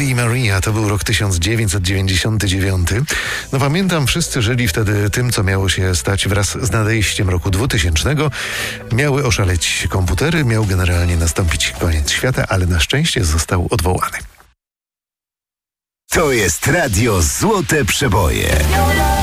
Lady Maria, to był rok 1999. No pamiętam, wszyscy żyli wtedy tym, co miało się stać wraz z nadejściem roku 2000. Miały oszaleć komputery, miał generalnie nastąpić koniec świata, ale na szczęście został odwołany. To jest Radio Złote Przeboje.